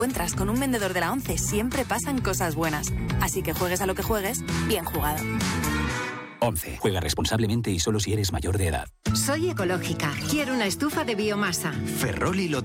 encuentras con un vendedor de la 11, siempre pasan cosas buenas. Así que juegues a lo que juegues, bien jugado. 11. Juega responsablemente y solo si eres mayor de edad. Soy ecológica. Quiero una estufa de biomasa. Ferrol y